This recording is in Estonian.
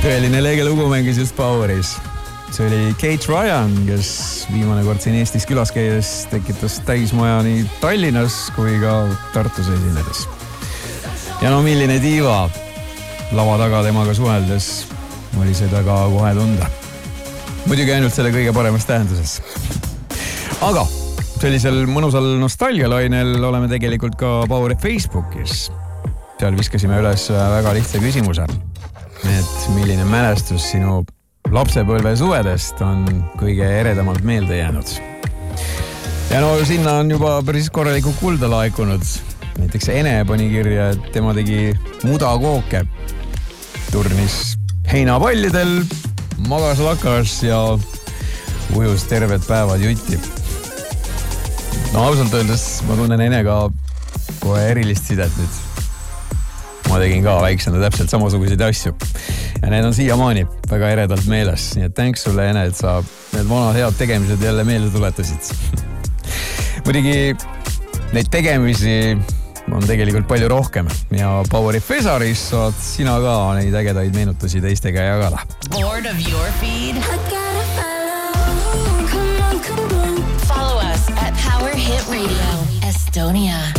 tõeline lege lugu mängis just Poweris. See oli Kate Ryan, kes viimane kord siin Eestis külas käies tekitas täismaja nii Tallinnas kui ka Tartus esinedes. Ja no milline diiva lava taga temaga suheldes oli seda ka kohe tunda. Muidugi ainult selle kõige paremas tähenduses. Aga sellisel mõnusal nostalgialainel oleme tegelikult ka Poweri Facebookis. Seal viskasime üles väga lihtsa küsimuse, et milline mälestus sinu lapsepõlve suvedest on kõige eredamalt meelde jäänud. Ja no sinna on juba päris korraliku kulda laekunud. Näiteks Ene pani kirja, et tema tegi mudakooke. Turnis heinapallidel, magas lakas ja ujus terved päevad jutti. No ausalt öeldes ma tunnen Enega kohe erilist sidet nüüd. Ma tegin ka väiksena täpselt samasuguseid asju. Ja need on siiamaani väga eredalt meeles. Nii et thanks sulle, Ene, et sa need vana head tegemised jälle meelde tuletasid. Muidugi neid tegemisi on tegelikult palju rohkem. Ja Poweri Fesaris saad sina ka neid ägedaid meenutusi teistega jagada. Bored of your feed? Follow us at Power Hit Radio Estonia.